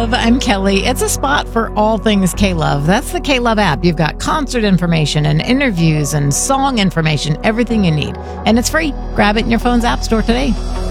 K-Love. I'm Kelly. It's a spot for all things K-Love. That's the K-Love app. You've got concert information and interviews and song information, everything you need. And it's free. Grab it in your phone's app store today.